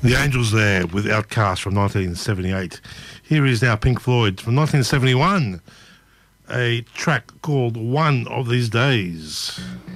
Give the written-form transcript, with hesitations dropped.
The Angels there with Outcast from 1978. Here is now Pink Floyd from 1971, a track called One of These Days.